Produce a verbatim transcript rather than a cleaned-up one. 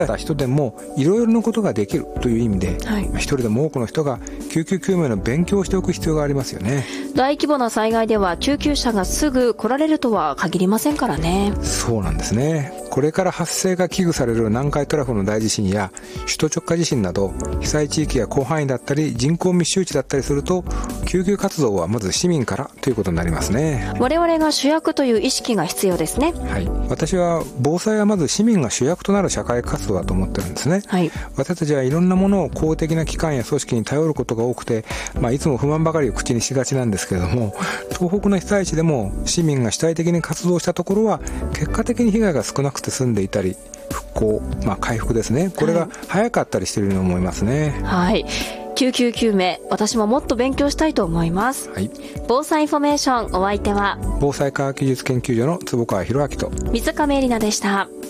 た人でもいろいろなことができるという意味で、はい、一人でも多くの人が救急救命の勉強をしておく必要がありますよね。 大規模な災害では救急車がすぐ来られるとは限りませんからね。 そうなんですね。これから発生が危惧される南海トラフの大地震や首都直下地震など、被災地域や広範囲だったり人口密集地だったりすると、救急活動はまず市民からということになりますね。 我々が主役という意識が必要ですね。 はい、私は防災はまず市民が主役となる社会活動だと思ってるんですね。はい、私たちはいろんなものを公的な機関や組織に頼ることが多くて、まあ、いつも不満ばかりを口にしがちなんですけれども、東北の被災地でも市民が主体的に活動したところは結果的に被害が少なくて済んでいたり、復興、まあ、回復ですね、これが早かったりしているように思いますね。 はい、救急救命、私ももっと勉強したいと思います。はい、防災インフォメーション、お相手は防災科学技術研究所の坪川博明と水亀恵里奈でした。